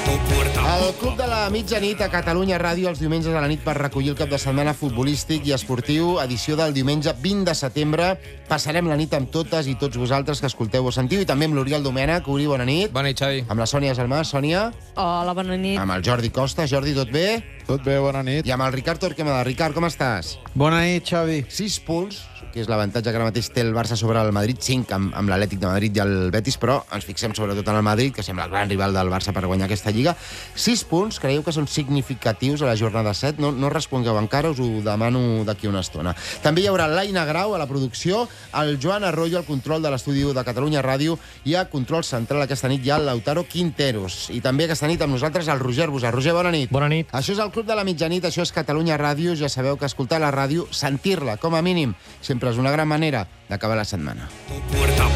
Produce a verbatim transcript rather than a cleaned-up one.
El Club de la Mitjanit a Catalunya Ràdio els diumenges a la nit per recollir el cap de setmana futbolístic i esportiu, edició del diumenge vint de setembre. Passarem la nit amb totes i tots vosaltres que escolteu o sentiu, i també amb l'Oriol Domènech. Uri, bona nit. Bona nit, Xavi. Amb la Sònia Gelmà. Sònia. Hola, bona nit. Amb el Jordi Costa. Jordi, tot bé? Tot bé, bona nit. I amb el Ricard Torquemada. Ricard, com estàs? Bona nit, Xavi. Sis punts, que és l'avantatge que ara mateix té el Barça sobre el Madrid, cinc amb, amb l'Atlètic de Madrid i el Betis, però ens fixem sobretot en el Madrid, que sembla el gran rival del Barça per guanyar aquesta Lliga. Sis punts, creieu que són significatius a la jornada set? No, no respongueu encara, us ho demano d'aquí una estona. També hi haurà l'Aina Grau a la producció, el Joan Arroyo al control de l'estudi de Catalunya Ràdio, i a control central aquesta nit hi ha el Lautaro Quinteros. I també aquesta nit amb nosaltres el Roger Busà. Roger, bona nit. Bona nit. Això és el Club de la Mitjanit, això és Catalunya Ràdio. Ja sabeu que escoltar la ràdio, sentir-la com a mínim, sempre és una gran manera d'acabar la setmana.